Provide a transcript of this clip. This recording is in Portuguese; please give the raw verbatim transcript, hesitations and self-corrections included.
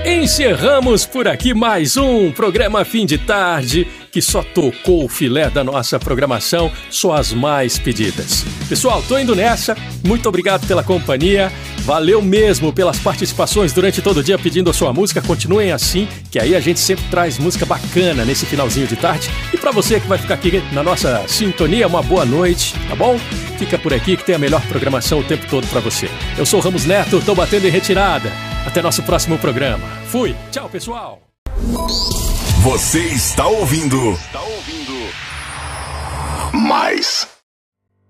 Encerramos por aqui mais um programa Fim de Tarde, que só tocou o filé da nossa programação, só as mais pedidas. Pessoal, tô indo nessa, muito obrigado pela companhia, valeu mesmo pelas participações durante todo o dia pedindo a sua música, continuem assim, que aí a gente sempre traz música bacana nesse finalzinho de tarde. E pra você que vai ficar aqui na nossa sintonia, uma boa noite, tá bom? Fica por aqui que tem a melhor programação o tempo todo pra você. Eu sou o Ramos Neto, tô batendo em retirada. Até nosso próximo programa. Fui. Tchau, pessoal. Você está ouvindo. Está ouvindo. Mais.